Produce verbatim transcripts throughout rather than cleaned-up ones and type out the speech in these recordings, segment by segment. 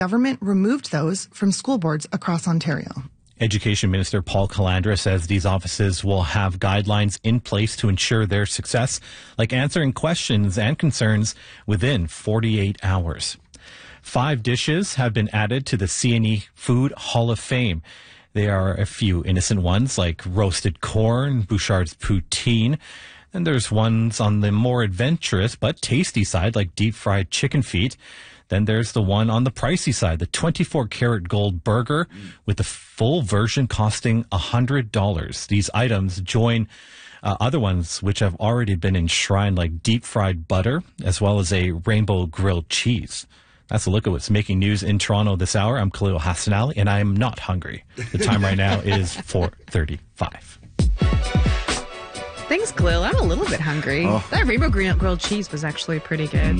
Government removed those from school boards across Ontario. Education Minister Paul Calandra says these offices will have guidelines in place to ensure their success, like answering questions and concerns within forty-eight hours. Five dishes have been added to the C and E Food Hall of Fame. There are a few innocent ones like roasted corn, Bouchard's poutine, and there's ones on the more adventurous but tasty side like deep-fried chicken feet. Then there's the one on the pricey side, the twenty-four karat gold burger with the full version costing one hundred dollars. These items join uh, other ones which have already been enshrined like deep-fried butter as well as a rainbow grilled cheese. That's a look at what's making news in Toronto this hour. I'm Khalil Hassanali, and I am not hungry. The time right now is four thirty-five. Thanks, Khalil. I'm a little bit hungry. Oh. That rainbow green grilled cheese was actually pretty good.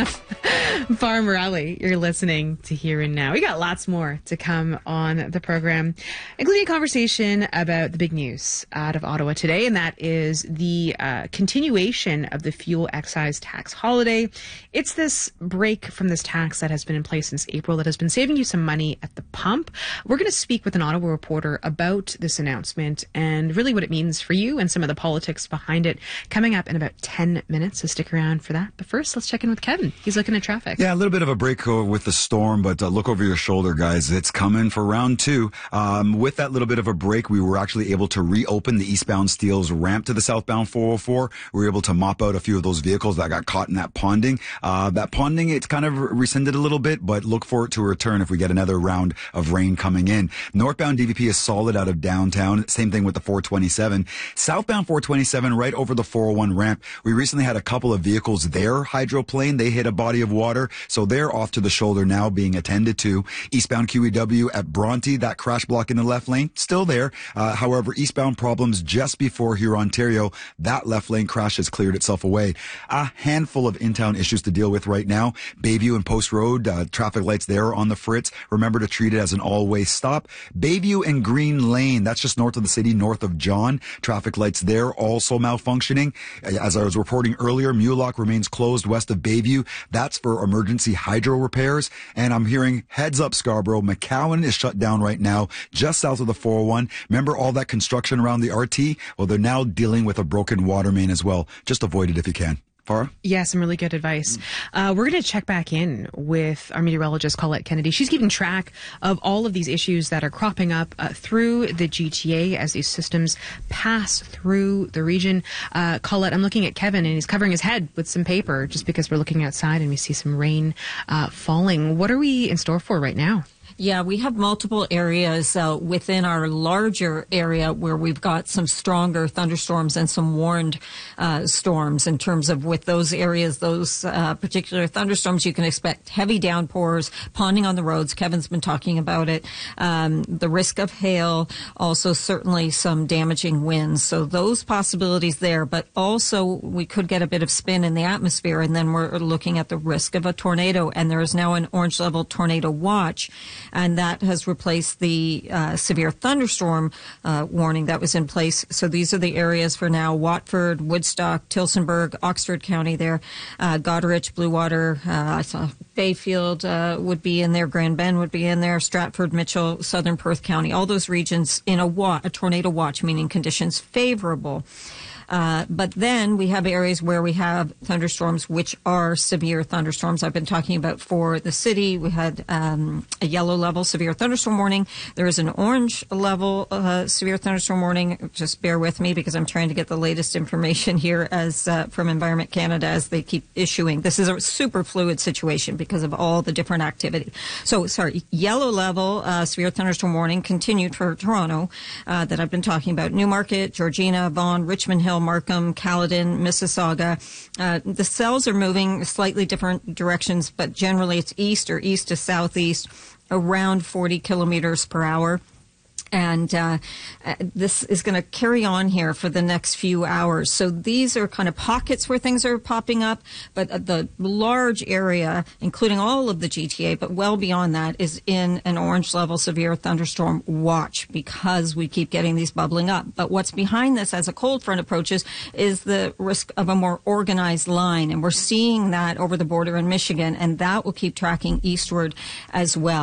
Mm. Farmer Ali, you're listening to Here and Now. We got lots more to come on the program, including a conversation about the big news out of Ottawa today, and that is the uh, continuation of the fuel excise tax holiday. It's this break from this tax that has been in place since April that has been saving you some money at the pump. We're going to speak with an Ottawa reporter about this announcement and really what it means for you and some of the politics behind it coming up in about ten minutes, so stick around for that. But first, let's check in with Kevin. He's looking at traffic. Yeah, a little bit of a break with the storm, but uh, look over your shoulder, guys. It's coming for round two. Um, with that little bit of a break, we were actually able to reopen the eastbound Steeles ramp to the southbound four oh four. We were able to mop out a few of those vehicles that got caught in that ponding. Uh, that ponding, it's kind of rescinded a little bit, but look for it to return if we get another round of rain coming in. Northbound D V P is solid out of downtown. Same thing with the four twenty-seven. Southbound four twenty-seven, right over the four oh one ramp. We recently had a couple of vehicles there hydroplane. They hit a body of water, so they're off to the shoulder now being attended to. Eastbound Q E W at Bronte, that crash block in the left lane, still there. Uh, however, eastbound problems just before here, Ontario, that left lane crash has cleared itself away. A handful of in-town issues to deal with right now. Bayview and Post Road, uh, traffic lights there on the fritz. Remember to treat it as an all-way stop. Bayview and Green Lane, that's just north of the city, north of John. Traffic lights there also malfunctioning. As I was reporting earlier, Mulock remains closed west of Bayview. That's for emergency hydro repairs. And I'm hearing heads up Scarborough. McCowan is shut down right now just south of the four oh one. Remember all that construction around the R T? Well, they're now dealing with a broken water main as well. Just avoid it if you can. Farah? Yeah, some really good advice. Uh, we're going to check back in with our meteorologist, Colette Kennedy. She's keeping track of all of these issues that are cropping up uh, through the G T A as these systems pass through the region. Uh, Colette, I'm looking at Kevin, and he's covering his head with some paper just because we're looking outside and we see some rain uh, falling. What are we in store for right now? Yeah, we have multiple areas uh, within our larger area where we've got some stronger thunderstorms and some warned uh, storms. In terms of with those areas, those uh, particular thunderstorms, you can expect heavy downpours, ponding on the roads. Kevin's been talking about it. Um, the risk of hail, also certainly some damaging winds. So those possibilities there, but also we could get a bit of spin in the atmosphere, and then we're looking at the risk of a tornado. And there is now an orange level tornado watch. And that has replaced the uh, severe thunderstorm uh, warning that was in place. So these are the areas for now: Watford, Woodstock, Tillsonburg, Oxford County there, uh, Goderich, Bluewater, uh, I saw Bayfield uh, would be in there, Grand Bend would be in there, Stratford, Mitchell, Southern Perth County, all those regions in a, wa- a tornado watch, meaning conditions favorable. Uh, but then we have areas where we have thunderstorms, which are severe thunderstorms. I've been talking about for the city. We had um, a yellow level severe thunderstorm warning. There is an orange level uh, severe thunderstorm warning. Just bear with me because I'm trying to get the latest information here as uh, from Environment Canada as they keep issuing. This is a super fluid situation because of all the different activity. So, sorry, yellow level uh, severe thunderstorm warning continued for Toronto uh, that I've been talking about. Newmarket, Georgina, Vaughan, Richmond Hill, Markham, Caledon, Mississauga. Uh, the cells are moving slightly different directions, but generally it's east or east to southeast, around forty kilometers per hour. And uh, this is going to carry on here for the next few hours. So these are kind of pockets where things are popping up, but the large area, including all of the G T A, but well beyond that, is in an orange level severe thunderstorm watch because we keep getting these bubbling up. But what's behind this as a cold front approaches is the risk of a more organized line. And we're seeing that over the border in Michigan, and that will keep tracking eastward as well.